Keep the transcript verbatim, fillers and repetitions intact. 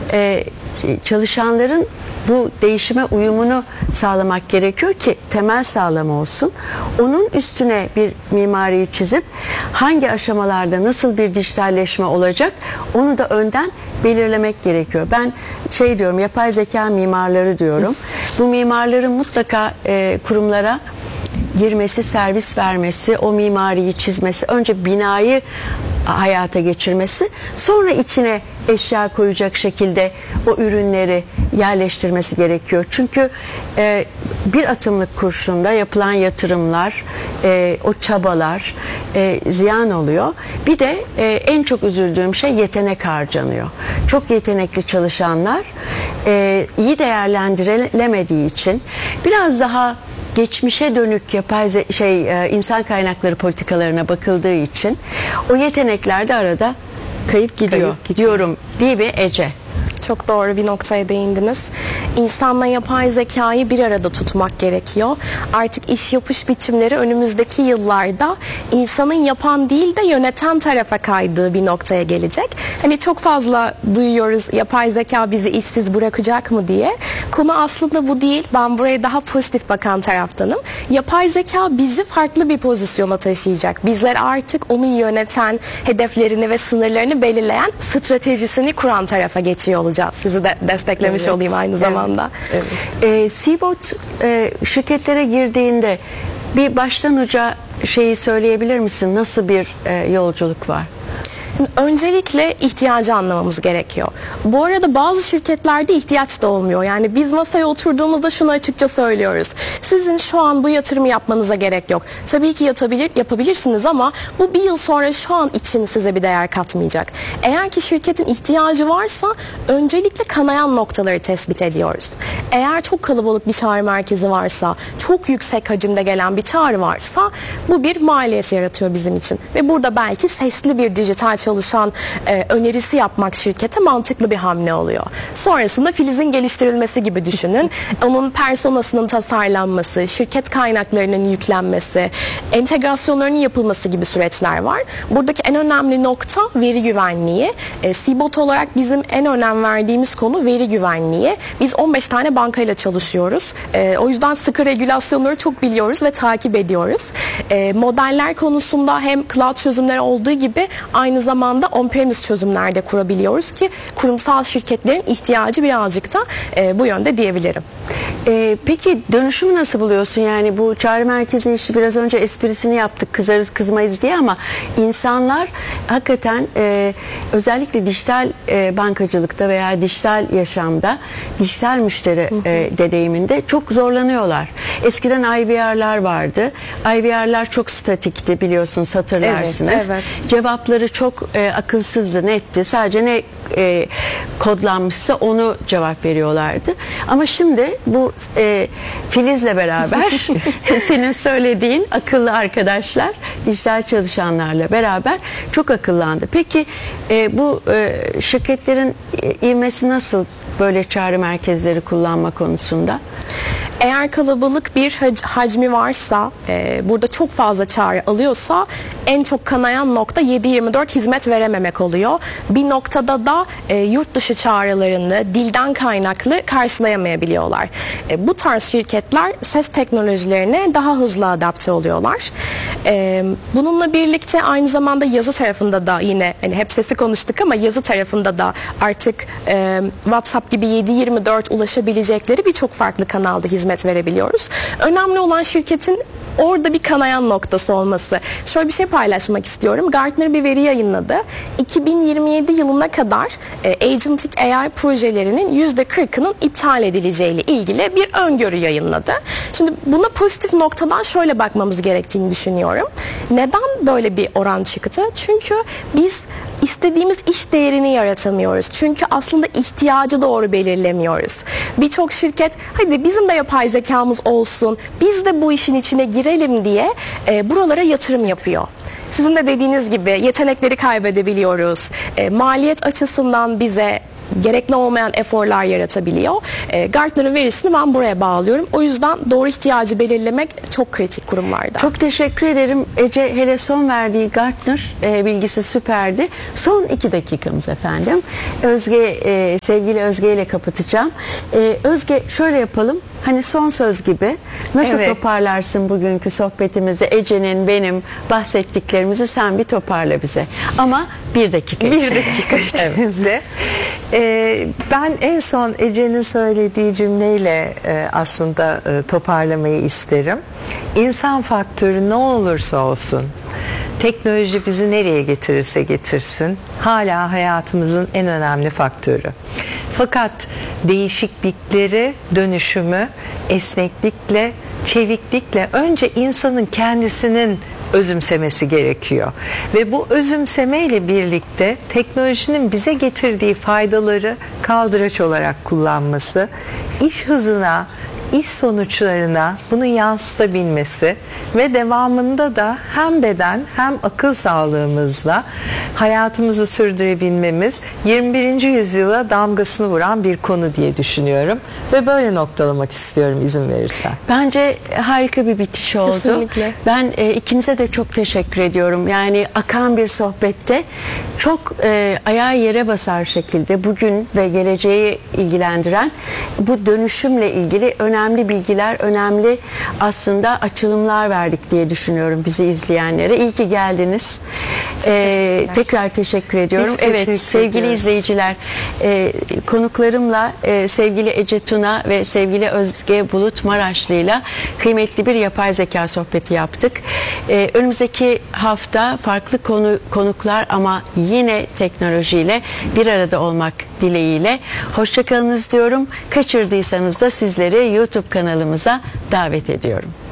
e, çalışanların bu değişime uyumunu sağlamak gerekiyor ki temel sağlam olsun. Onun üstüne bir mimariyi çizip hangi aşamalarda nasıl bir dijitalleşme olacak onu da önden belirlemek gerekiyor. Ben şey diyorum, yapay zeka mimarları diyorum. Bu mimarların mutlaka e, kurumlara girmesi, servis vermesi, o mimariyi çizmesi, önce binayı hayata geçirmesi, sonra içine eşya koyacak şekilde o ürünleri yerleştirmesi gerekiyor. Çünkü e, bir atımlık kurşunda yapılan yatırımlar, e, o çabalar e, ziyan oluyor. Bir de e, en çok üzüldüğüm şey yetenek harcanıyor. Çok yetenekli çalışanlar e, iyi değerlendirilemediği için biraz daha geçmişe dönük yapay şey e, insan kaynakları politikalarına bakıldığı için o yetenekler de arada kayıp gidiyor. Kayıp gidiyorum değil mi Ece? Çok doğru bir noktaya değindiniz. İnsanla yapay zekayı bir arada tutmak gerekiyor. Artık iş yapış biçimleri önümüzdeki yıllarda insanın yapan değil de yöneten tarafa kaydığı bir noktaya gelecek. Hani çok fazla duyuyoruz, yapay zeka bizi işsiz bırakacak mı diye. Konu aslında bu değil. Ben buraya daha pozitif bakan taraftanım. Yapay zeka bizi farklı bir pozisyona taşıyacak. Bizler artık onu yöneten, hedeflerini ve sınırlarını belirleyen, stratejisini kuran tarafa geçiyor olacağız. Sizi de desteklemiş evet. olayım aynı evet. zamanda. Evet. E, Seabot e, şirketlere girdiğinde bir baştan uca şeyi söyleyebilir misin? Nasıl bir e, yolculuk var? Öncelikle ihtiyacı anlamamız gerekiyor. Bu arada bazı şirketlerde ihtiyaç da olmuyor. Yani biz masaya oturduğumuzda şunu açıkça söylüyoruz. Sizin şu an bu yatırımı yapmanıza gerek yok. Tabii ki yatabilir, yapabilirsiniz ama bu bir yıl sonra şu an için size bir değer katmayacak. Eğer ki şirketin ihtiyacı varsa öncelikle kanayan noktaları tespit ediyoruz. Eğer çok kalabalık bir çağrı merkezi varsa, çok yüksek hacimde gelen bir çağrı varsa bu bir maliyet yaratıyor bizim için. Ve burada belki sesli bir dijital çalışan e, önerisi yapmak şirkete mantıklı bir hamle oluyor. Sonrasında Filiz'in geliştirilmesi gibi düşünün. Onun personasının tasarlanması, şirket kaynaklarının yüklenmesi, entegrasyonlarının yapılması gibi süreçler var. Buradaki en önemli nokta veri güvenliği. E, Seabot olarak bizim en önem verdiğimiz konu veri güvenliği. Biz on beş tane bankayla çalışıyoruz. E, o yüzden sıkı regülasyonları çok biliyoruz ve takip ediyoruz. E, modeller konusunda hem cloud çözümleri olduğu gibi aynı zamanda on-premise çözümlerde kurabiliyoruz ki kurumsal şirketlerin ihtiyacı birazcık da e, bu yönde diyebilirim. E, peki dönüşümü nasıl buluyorsun? Yani bu çağrı merkezi işi biraz önce esprisini yaptık, kızarız kızmayız diye, ama insanlar hakikaten e, özellikle dijital e, bankacılıkta veya dijital yaşamda, dijital müşteri e, deneyiminde çok zorlanıyorlar. Eskiden I V R'lar vardı. I V R'lar çok statikti, biliyorsunuz, hatırlarsınız. Evet, evet. Cevapları çok e, akılsızdı, netti. Sadece ne e, kodlanmışsa onu cevap veriyorlardı. Ama şimdi bu e, Filiz'le beraber senin söylediğin akıllı arkadaşlar, dijital çalışanlarla beraber çok akıllandı. Peki e, bu e, şirketlerin ivmesi nasıl böyle çağrı merkezleri kullanma konusunda? Eğer kalabalık bir hac- hacmi varsa, e, burada çok fazla çağrı alıyorsa en çok kanayan nokta yedi yirmi dört hizmet verememek oluyor. Bir noktada da e, yurt dışı çağrılarını dilden kaynaklı karşılayamayabiliyorlar. E, bu tarz şirketler ses teknolojilerine daha hızlı adapte oluyorlar. E, bununla birlikte aynı zamanda yazı tarafında da yine hani hep sesi konuştuk ama yazı tarafında da artık e, WhatsApp gibi yedi yirmi dört ulaşabilecekleri birçok farklı kanalda hizmet verebiliyoruz. Önemli olan şirketin orada bir kanayan noktası olması. Şöyle bir şey paylaşmak istiyorum. Gartner bir veri yayınladı. iki bin yirmi yedi yılına kadar e, Agentic A I projelerinin yüzde kırkının iptal edileceğiyle ilgili bir öngörü yayınladı. Şimdi buna pozitif noktadan şöyle bakmamız gerektiğini düşünüyorum. Neden böyle bir oran çıktı? Çünkü biz istediğimiz iş değerini yaratamıyoruz. Çünkü aslında ihtiyacı doğru belirlemiyoruz. Birçok şirket hadi bizim de yapay zekamız olsun, biz de bu işin içine girelim diye e, buralara yatırım yapıyor. Sizin de dediğiniz gibi yetenekleri kaybedebiliyoruz. E, maliyet açısından bize gerekli olmayan eforlar yaratabiliyor. E, Gartner'ın verisini ben buraya bağlıyorum. O yüzden doğru ihtiyacı belirlemek çok kritik kurumlarda. Çok teşekkür ederim Ece. Hele son verdiği Gartner e, bilgisi süperdi. Son iki dakikamız efendim. Özge, e, sevgili Özge ile kapatacağım. E, Özge, şöyle yapalım. Hani son söz gibi nasıl Evet. toparlarsın bugünkü sohbetimizi? Ece'nin, benim bahsettiklerimizi sen bir toparla bize. Ama bir dakika Bir içinde. dakika içerisinde. Ee, ben en son Ece'nin söylediği cümleyle e, aslında e, toparlamayı isterim. İnsan faktörü ne olursa olsun, teknoloji bizi nereye getirirse getirsin, hala hayatımızın en önemli faktörü. Fakat değişiklikleri, dönüşümü esneklikle, çeviklikle önce insanın kendisinin özümsemesi gerekiyor. Ve bu özümsemeyle birlikte teknolojinin bize getirdiği faydaları kaldıraç olarak kullanması, iş hızına, iş sonuçlarına bunu yansıtabilmesi ve devamında da hem beden hem akıl sağlığımızla hayatımızı sürdürebilmemiz yirmi birinci yüzyıla damgasını vuran bir konu diye düşünüyorum ve böyle noktalamak istiyorum izin verirsen. Bence harika bir bitiş oldu. Kesinlikle. Ben e, ikinize de çok teşekkür ediyorum. Yani akan bir sohbette çok e, ayağı yere basar şekilde bugün ve geleceği ilgilendiren bu dönüşümle ilgili önemli bilgiler, önemli aslında açılımlar verdik diye düşünüyorum bizi izleyenlere. İyi ki geldiniz. E, teşekkürler. tekrar teşekkür ediyorum. Biz teşekkür Evet sevgili ediyoruz. izleyiciler, e, konuklarımla e, sevgili Ece Tuna ve sevgili Özge Bulut Maraşlı'yla kıymetli bir yapay zeka sohbeti yaptık. E, önümüzdeki hafta farklı konu konuklar ama yine teknolojiyle bir arada olmak dileğiyle. Hoşçakalınız diyorum. Kaçırdıysanız da sizleri YouTube kanalımıza davet ediyorum.